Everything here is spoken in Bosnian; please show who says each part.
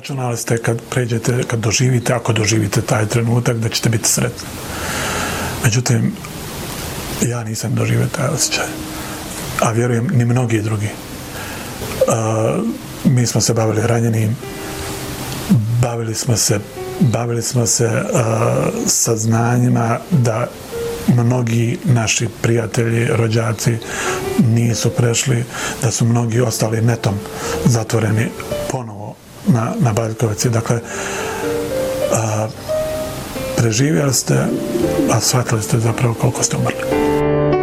Speaker 1: računali ste kad doživite, ako doživite taj trenutak, da ćete biti sretni. Međutim, ja nisam doživio taj osjećaj. A vjerujem ni mnogi drugi. Mi smo se bavili ranjenim, bavili smo se saznanjima da mnogi naši prijatelji, rođaci nisu prešli, da su mnogi ostali netom zatvoreni ponovo na Baljkovici. Dakle, preživjeli ste, a shvatili ste zapravo koliko ste umrli.